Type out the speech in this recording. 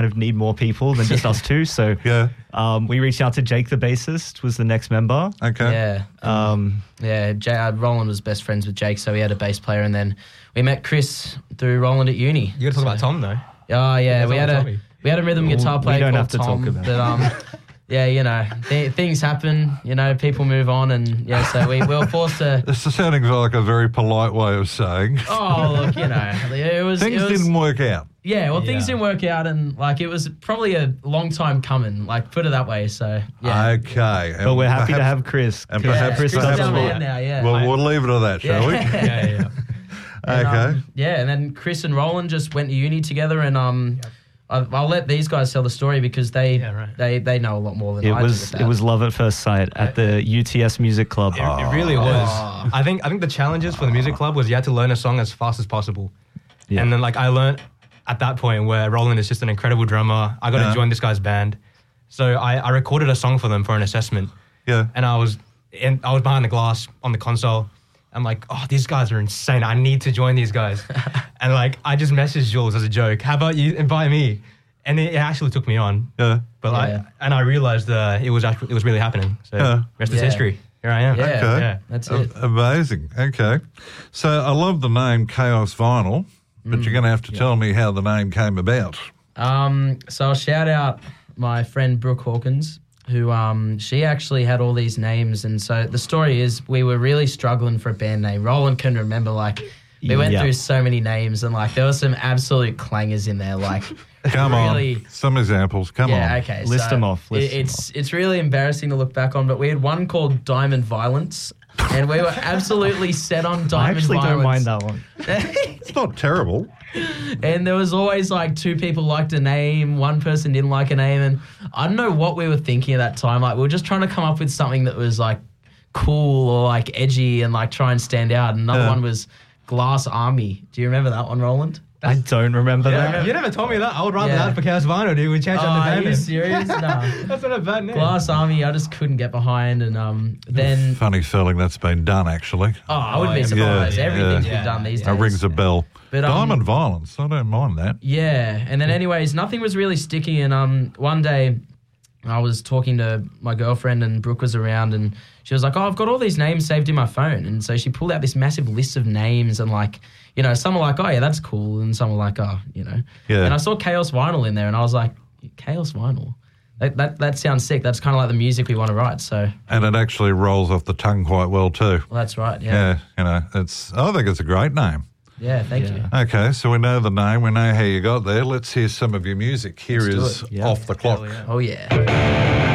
of need more people than just us two. So we reached out to Jake, the bassist, was the next member. Okay. Yeah. Roland was best friends with Jake, so we had a bass player, and then we met Chris through Roland at uni. You got to talk about Tom though. Oh yeah, we had a rhythm guitar player we don't called have to Tom, talk about but yeah, you know, things happen, you know, people move on, and yeah, so we were forced to. This is sounding like a very polite way of saying. Oh, look, you know, Things didn't work out. Yeah, well, things didn't work out, and like it was probably a long time coming, like put it that way. So yeah. Okay, but we're happy to have Chris. And perhaps Chris is our man now. Yeah. Well, we'll leave it at that, shall we? Yeah. And, Okay. and then Chris and Roland just went to uni together, and I'll let these guys tell the story because they know a lot more than I do with that. It was love at first sight at the UTS Music Club. It really was. I think the challenges for the music club was you had to learn a song as fast as possible. Yeah. And then like I learned at that point where Roland is just an incredible drummer. I got to join this guy's band. So I recorded a song for them for an assessment. Yeah. And I was behind the glass on the console. I'm like, oh, these guys are insane. I need to join these guys. And like, I just messaged Jules as a joke. How about you invite me? And it actually took me on. Yeah. But I realized it was really happening. So rest is history. Here I am. Yeah. Okay. Yeah. That's it. Amazing. Okay. So I love the name Chaos Vinyl, but you're going to have to tell me how the name came about. So I'll shout out my friend Brooke Hawkins, who she actually had all these names, and so the story is we were really struggling for a band name. Roland can remember, like, we went through so many names, and like there were some absolute clangers in there, like Come really, on, some examples. Come on. Yeah, okay. List them off. It's really embarrassing to look back on, but we had one called Diamond Violence, and we were absolutely set on Diamond Violence. I actually don't mind that one. It's not terrible. And there was always like two people liked a name, one person didn't like a name, and I don't know what we were thinking at that time. Like we were just trying to come up with something that was like cool or like edgy and like try and stand out. Another one was Glass Army. Do you remember that one, Roland? I don't remember that. You never told me that. I would rather that for Chaos Vinyl, dude. We changed up the band. Are you serious? No. That's not a bad name. Glass Army, I just couldn't get behind, and then. Funny feeling that's been done, actually. Oh, I wouldn't be surprised. Everything's been done these days. That rings a bell. But, Diamond Violence, I don't mind that. Yeah, and then anyways, nothing was really sticky, and one day I was talking to my girlfriend and Brooke was around, and she was like, oh, I've got all these names saved in my phone, and so she pulled out this massive list of names, and like, you know, some were like, oh yeah, that's cool, and some were like, oh, you know. Yeah. And I saw Chaos Vinyl in there, and I was like, Chaos Vinyl? That sounds sick. That's kind of like the music we want to write, so. And it actually rolls off the tongue quite well too. Well, that's right, yeah. Yeah, you know, I think it's a great name. Yeah, thank you. Okay, so we know the name, we know how you got there. Let's hear some of your music. Here is Off the Clock. Oh, yeah.